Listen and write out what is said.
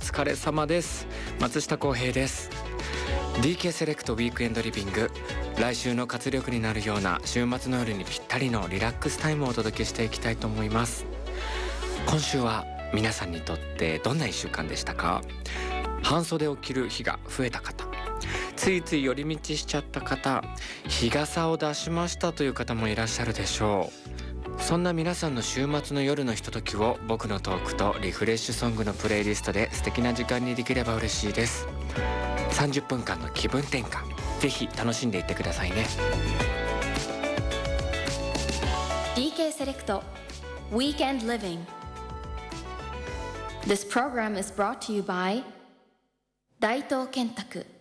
疲れ様です。松下洸平です。 DK セレクトウィークエンドリビング、来週の活力になるような週末の夜にぴったりのリラックスタイムをお届けしていきたいと思います。今週は皆さんにとってどんな1週間でしたか？半袖を着る日が増えた方、ついつい寄り道しちゃった方、日傘を出しましたという方もいらっしゃるでしょう。そんな皆さんの週末の夜のひとときを僕のトークとリフレッシュソングのプレイリストで素敵な時間にできれば嬉しいです。30分間の気分転換、ぜひ楽しんでいってくださいね。 DK セレクト Weekend Living. This program is brought to you by 大東建託